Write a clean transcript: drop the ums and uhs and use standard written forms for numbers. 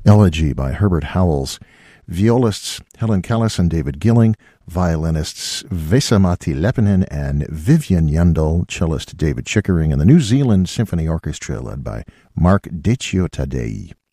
Elegy by Herbert Howells. Violists Helen Callis and David Gilling. Violinists Vesamati Lepinen and Vivian Yandel. Cellist David Chickering. And the New Zealand Symphony Orchestra led by Mark Deccio Taddei.